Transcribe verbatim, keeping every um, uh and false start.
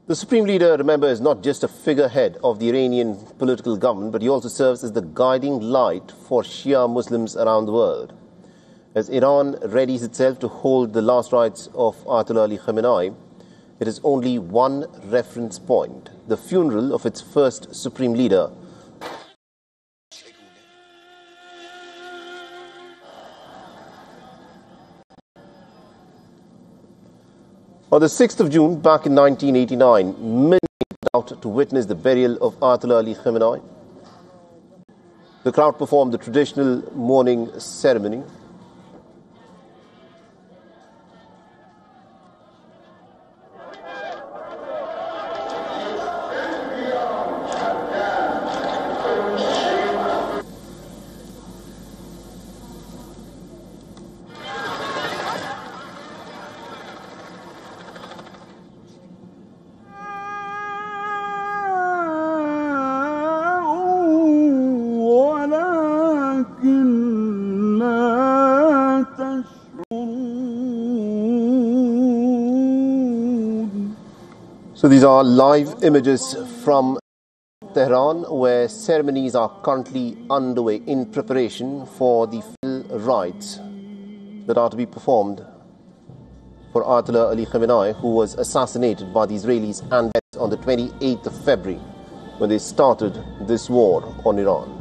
The Supreme Leader, remember, is not just a figurehead of the Iranian political government, but he also serves as the guiding light for Shia Muslims around the world. As Iran readies itself to hold the last rites of Ayatollah Ali Khamenei, it is only one reference point: the funeral of its first Supreme Leader. On the sixth of June, back in nineteen eighty-nine, many came out to witness the burial of Ayatollah Ali Khamenei. The crowd performed the traditional mourning ceremony. So these are live images from Tehran, where ceremonies are currently underway in preparation for the final rites that are to be performed for Ayatollah Ali Khamenei, who was assassinated by the Israelis and on the twenty-eighth of February when they started this war on Iran.